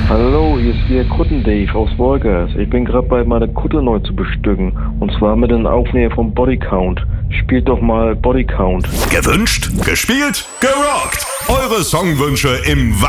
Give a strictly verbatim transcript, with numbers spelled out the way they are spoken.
Hallo, hier ist der Kutten-Dave aus Wolgers. Ich bin gerade bei meiner Kutte neu zu bestücken. Und zwar mit einem Aufnäher vom Bodycount. Spielt doch mal Bodycount. Gewünscht, gespielt, gerockt. Eure Songwünsche im